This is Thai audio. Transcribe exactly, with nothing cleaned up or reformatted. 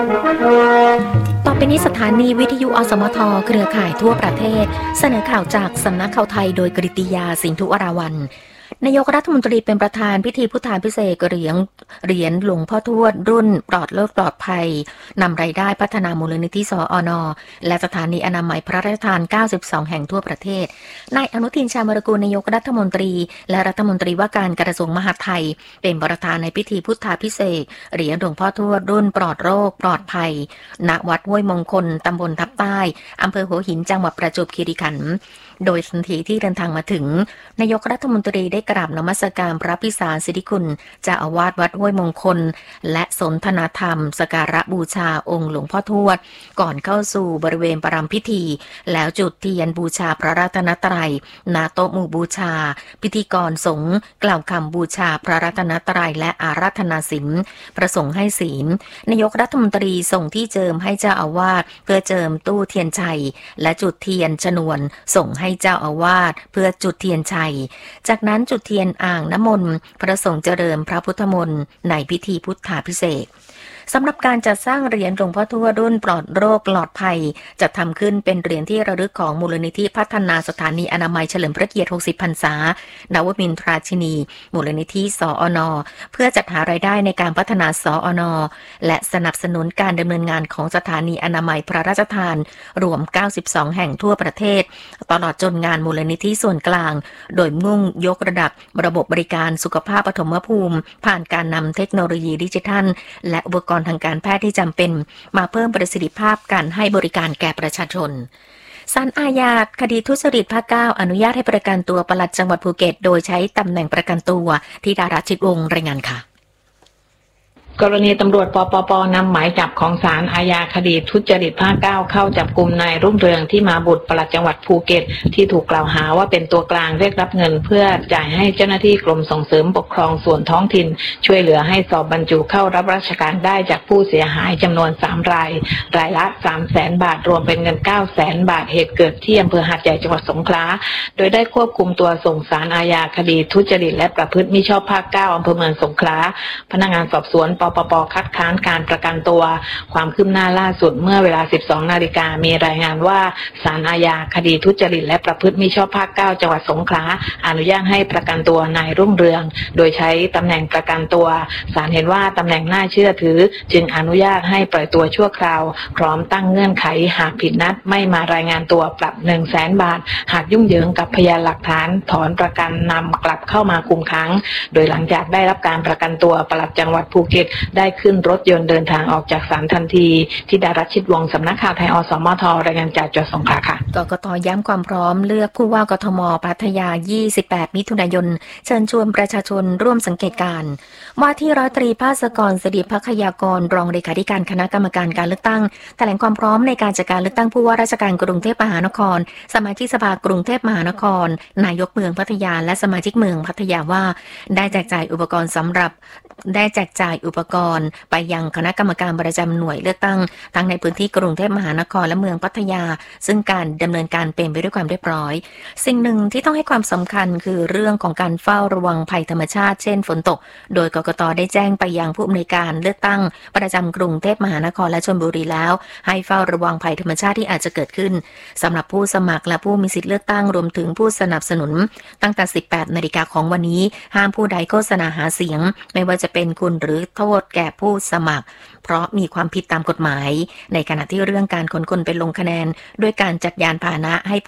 ต่อไปนี้สถานีวิทยุอสมทเครือข่ายทั่วประเทศเสนอข่าวจากสำนักข่าวไทยโดยกฤติยาสินธุวราวัลย์นายกรัฐมนตรีเป็นประธานพิธีพุทธาภิเษกเหรียญเหรียญหลวงพ่อทวดรุ่นปลอดโรคปลอดภัยนำรายได้พัฒนามูลนิธิสอน.และสถานีอนามัยพระราชทานเก้าสิบสองแห่งทั่วประเทศนายอนุทินชาญวิรากูลนายกรัฐมนตรีและรัฐมนตรีว่าการกระทรวงมหาดไทยเป็นประธานในพิธีพุทธาภิเษกเหรียญหลวงพ่อทวดรุ่นปลอดโรคปลอดภัยณวัดห้วยมงคลตำบลทับใต้อำเภอหัวหินจังหวัดประจวบคีรีขันธ์โดยทันทีที่เดินทางมาถึงนายกรัฐมนตรีได้กราบนมัสการพระพิสารสิทธิคุณเจ้าอาวาสวัดห้วยมงคลและสนทนาธรรมสักการะบูชาองค์หลวงพ่อทวดก่อนเข้าสู่บริเวณประรำพิธีแล้วจุดเทียนบูชาพระรัตนตรัยณโต๊ะหมู่บูชาพิธีกรสงฆ์กล่าวคำบูชาพระรัตนตรัยและอาราธนาศีลประสงค์ให้ศีลนายกรัฐมนตรีส่งที่เจิมให้เจ้าอาวาสเพื่อเจิมตู้เทียนชัยและจุดเทียนชนวนส่งให้เจ้าอาวาสเพื่อจุดเทียนชัยจากนั้นจุดเทียนอ่างน้ำมนต์พระสงฆ์เจริญพระพุทธมนต์ในพิธีพุทธาภิเษกสำหรับการจัดสร้างเหรียญหลวงพ่อทวดรุ่นปลอดโรคปลอดภัยจะทำขึ้นเป็นเหรียญที่ระลึกของมูลนิธิพัฒนาสถานีอนามัยเฉลิมพระเกียรติหกสิบพรรษานวมินทราชินีมูลนิธิสอน.เพื่อจัดหารายได้ในการพัฒนาสอน.และสนับสนุนการดำเนินงานของสถานีอนามัยพระราชทานรวมเก้าสิบสองแห่งทั่วประเทศตลอดจนงานมูลนิธิส่วนกลางโดยมุ่งยกระดับระบบบริการสุขภาพปฐมภูมิผ่านการนำเทคโนโลยีดิจิทัลและอุปกรณ์ทางการแพทย์ที่จำเป็นมาเพิ่มประสิทธิภาพการให้บริการแก่ประชาชนศาลอาญาคดีทุจริตภาคเก้าอนุญาตให้ประกันตัวปลัดจังหวัดภูเก็ตโดยใช้ตำแหน่งประกันตัวที่ดาราชิดวงศ์รายงานค่ะกรณีตำรวจปปปนำหมายจับของศาลอาญาคดีทุจริตภาคเก้าเข้าจับกุมนายรุ่งเรืองที่มาบุตรปลัดจังหวัดภูเก็ตที่ถูกกล่าวหาว่าเป็นตัวกลางเรียกรับเงินเพื่อจ่ายให้เจ้าหน้าที่กรมส่งเสริมปกครองส่วนท้องถิ่นช่วยเหลือให้สอบบรรจุเข้ารับราชการได้จากผู้เสียหายจำนวนสามรายรายละ สามแสน บาทรวมเป็นเงิน เก้าแสน บาทเหตุเกิดที่อำเภอหาดใหญ่จังหวัดสงขลาโดยได้ควบคุมตัวส่งศาลอาญาคดีทุจริตและประพฤติมิชอบภาคเก้าอำเภอเมืองสงขลาพนักงานสอบสวนปปปคัดค้านการประกันตัวความคืบหน้าล่าสุดเมื่อเวลา สิบสองนาฬิกา มีรายงานว่าศาลอาญาคดีทุจริตและประพฤติมิชอบภาคเก้าจังหวัดสงขลาอนุญาตให้ประกันตัวนายรุ่งเรืองโดยใช้ตำแหน่งประกันตัวศาลเห็นว่าตำแหน่งน่าเชื่อถือจึงอนุญาตให้ปล่อยตัวชั่วคราวพร้อมตั้งเงื่อนไขหากผิดนัดไม่มารายงานตัวปรับ หนึ่งแสน บาทหากยุ่งเหยิงกับพยานหลักฐานถอนประกันนำกลับเข้ามาคุมขังโดยหลังจากได้รับการประกันตัวปลัดจังหวัดภูเก็ตได้ขึ้นรถยนต์เดินทางออกจากศาลทันทีที่ดารัชชิดวงศ์สำนักข่าวไทยอสมทรายงานจากจังหวัดสงขลาค่ะกกต.ย้ำความพร้อมเลือกผู้ว่ากทม.พัทยายี่สิบแปดมิถุนายนเชิญชวนประชาชนร่วมสังเกตการณ์ว่าที่ร้อยตรีภาสกร สิริภัคยากรรองเลขาธิการคณะกรรมการการเลือกตั้งแถลงความพร้อมในการจัดการเลือกตั้งผู้ว่าราชการกรุงเทพมหานครสมาชิกสภากรุงเทพมหานครนายกเมืองพัทยาและสมาชิกเมืองพัทยาว่าได้แจกจ่ายอุปกรณ์สำหรับได้แจกจ่ายอุปกรณ์ไปยังคณะกรรมการประจำหน่วยเลือกตั้งทั้งในพื้นที่กรุงเทพมหานครและเมืองพัทยาซึ่งการดำเนินการเป็นไปด้วยความเรียบร้อยสิ่งหนึ่งที่ต้องให้ความสำคัญคือเรื่องของการเฝ้าระวังภัยธรรมชาติเช่นฝนตกโดยกกต.ได้แจ้งไปยังผู้อำนวยการเลือกตั้งประจำกรุงเทพมหานครและชลบุรีแล้วให้เฝ้าระวังภัยธรรมชาติที่อาจจะเกิดขึ้นสำหรับผู้สมัครและผู้มีสิทธิเลือกตั้งรวมถึงผู้สนับสนุนตั้งแต่ สิบแปดนาฬิกาของวันนี้ห้ามผู้ใดโฆษณาหาเสียงไม่ว่าจะเป็นคุณหรือโทษแก่ผู้สมัครเพราะมีความผิดตามกฎหมายในขณะที่เรื่องการขนคนไปลงคะแนนด้วยการจัดยานพาหนะให้